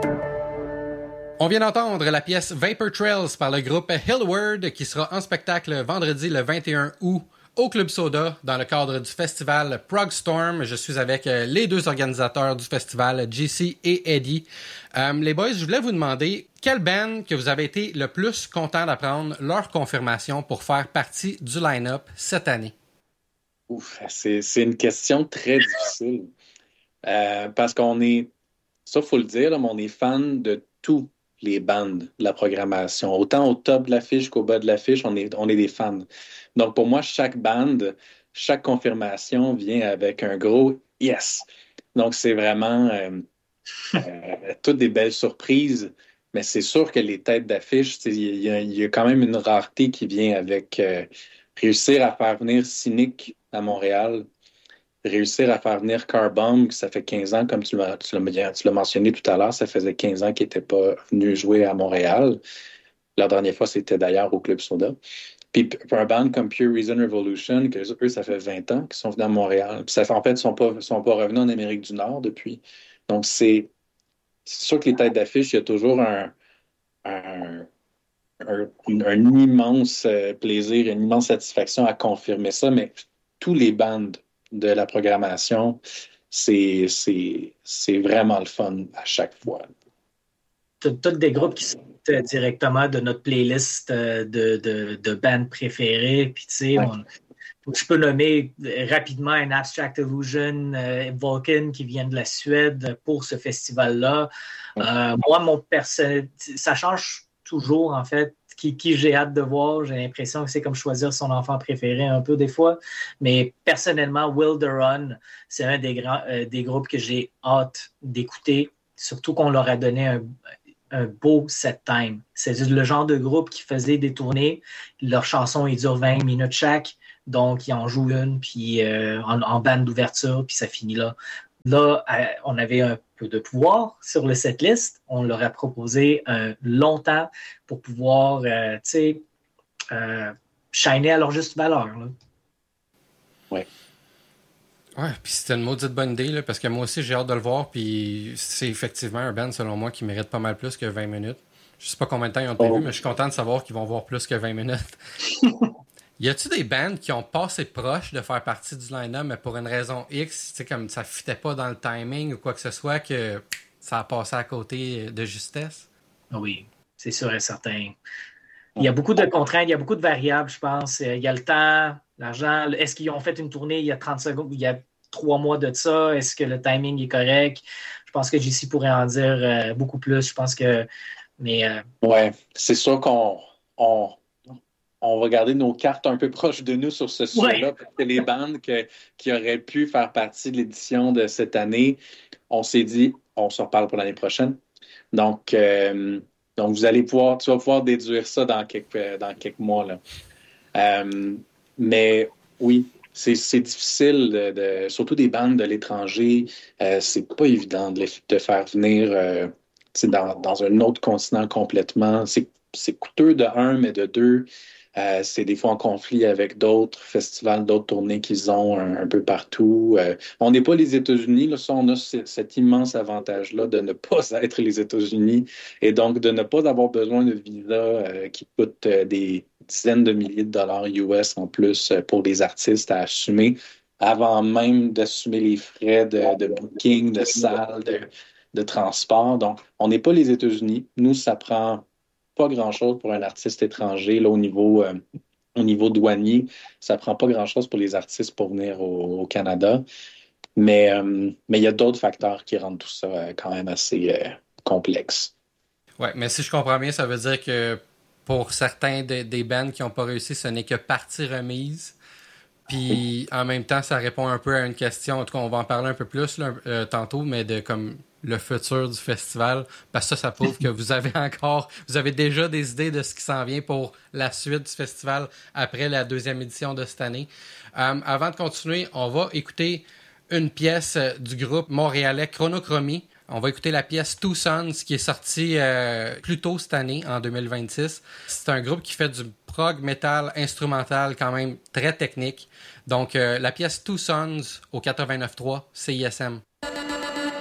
On vient d'entendre la pièce Vapor Trails par le groupe Hillward qui sera en spectacle vendredi le 21 août au Club Soda dans le cadre du festival Prog Storm. Je suis avec les deux organisateurs du festival, JC et Eddie. Les boys, je voulais vous demander quelle band que vous avez été le plus content d'apprendre leur confirmation pour faire partie du line-up cette année. Ouf, c'est une question très difficile. Parce qu'on est, ça faut le dire, là, mais on est fan de tous les bandes de la programmation. Autant au top de l'affiche qu'au bas de l'affiche, on est des fans. Donc pour moi, chaque bande, chaque confirmation vient avec un gros « yes ». Donc c'est vraiment toutes des belles surprises, mais c'est sûr que les têtes d'affiche, il y a quand même une rareté qui vient avec réussir à faire venir Cynic à Montréal, réussir à faire venir Carbomb, ça fait 15 ans, comme tu l'as mentionné tout à l'heure, ça faisait 15 ans qu'ils n'étaient pas venus jouer à Montréal. La dernière fois, c'était d'ailleurs au Club Soda. Puis un band comme Pure Reason Revolution, que eux, ça fait 20 ans qu'ils sont venus à Montréal. Puis ça fait, en fait, ils ne sont pas revenus en Amérique du Nord depuis. Donc, c'est sûr que les têtes d'affiche, il y a toujours un immense plaisir, une immense satisfaction à confirmer ça, mais tous les bandes de la programmation, c'est vraiment le fun à chaque fois. Toutes des groupes qui sortent directement de notre playlist de bands préférées. Puis, tu sais, je peux nommer rapidement un Abstract Illusion, Vulcan qui vient de la Suède pour ce festival-là. Moi, ça change toujours, en fait, qui j'ai hâte de voir. J'ai l'impression que c'est comme choisir son enfant préféré un peu des fois. Mais personnellement, Will the Run, c'est un des groupes que j'ai hâte d'écouter, surtout qu'on leur a donné un beau set time. C'est le genre de groupe qui faisait des tournées. Leurs chansons, ils durent 20 minutes chaque. Donc, ils en jouent une puis en bande d'ouverture, puis ça finit là. Là, on avait un peu de pouvoir sur le setlist. On leur a proposé longtemps pour pouvoir, shiner à leur juste valeur. Oui. Ouais, puis c'était une maudite bonne idée, là, parce que moi aussi, j'ai hâte de le voir, puis c'est effectivement un band, selon moi, qui mérite pas mal plus que 20 minutes. Je sais pas combien de temps ils ont prévu, mais je suis content de savoir qu'ils vont voir plus que 20 minutes. Y a-tu des bands qui ont passé proche de faire partie du line-up, mais pour une raison X, tu sais, comme ça fitait pas dans le timing ou quoi que ce soit, que ça a passé à côté de justesse? Oui, c'est sûr et certain. Il y a beaucoup de contraintes, il y a beaucoup de variables, je pense. Il y a le temps, l'argent. Est-ce qu'ils ont fait une tournée il y a 30 secondes, il y a 3 mois de ça? Est-ce que le timing est correct? Je pense que JC pourrait en dire beaucoup plus. Je pense que... Ouais, c'est sûr qu'on va garder nos cartes un peu proches de nous sur ce sujet-là, parce que les bandes qui auraient pu faire partie de l'édition de cette année, on s'est dit, on se reparle pour l'année prochaine. Donc tu vas pouvoir déduire ça dans quelques mois, là. Mais oui, c'est difficile, surtout des bandes de l'étranger. C'est pas évident de faire venir dans un autre continent complètement. C'est coûteux de un, mais de deux, c'est des fois en conflit avec d'autres festivals, d'autres tournées qu'ils ont un peu partout. On n'est pas les États-Unis, là, ça, on a cet immense avantage-là de ne pas être les États-Unis et donc de ne pas avoir besoin de visa qui coûte des dizaines de milliers de dollars US en plus pour les artistes à assumer avant même d'assumer les frais de booking, de salle, de transport. Donc, on n'est pas les États-Unis. Nous, ça prend pas grand-chose pour un artiste étranger là, au niveau douanier. Ça prend pas grand-chose pour les artistes pour venir au Canada. Mais il y a d'autres facteurs qui rendent tout ça quand même assez complexe. Oui, mais si je comprends bien, ça veut dire que pour certains des bands qui n'ont pas réussi, ce n'est que partie remise. Puis en même temps, ça répond un peu à une question. En tout cas, on va en parler un peu plus là, tantôt, mais de comme le futur du festival, parce que ça prouve que vous avez déjà des idées de ce qui s'en vient pour la suite du festival après la 2e édition de cette année. Avant de continuer, on va écouter une pièce du groupe montréalais Chronochromie. On va écouter la pièce Two Sons qui est sortie plus tôt cette année, en 2026. C'est un groupe qui fait du prog metal instrumental quand même très technique. Donc, la pièce Two Sons au 89.3 CISM.